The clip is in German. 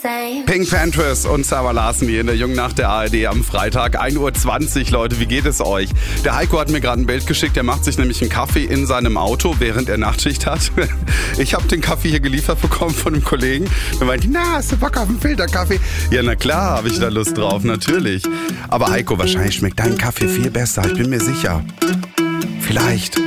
Pink Panthers und Sarah Larsen hier in der Jungen Nacht der ARD am Freitag. 1:20 Uhr, Leute, wie geht es euch? Der Heiko hat mir gerade ein Bild geschickt, der macht sich nämlich einen Kaffee in seinem Auto, während er Nachtschicht hat. Ich habe den Kaffee hier geliefert bekommen von einem Kollegen. Der meinte, hast du Bock auf einen Filterkaffee? Ja, na klar, habe ich da Lust drauf, natürlich. Aber Heiko, wahrscheinlich schmeckt dein Kaffee viel besser, ich bin mir sicher. Vielleicht.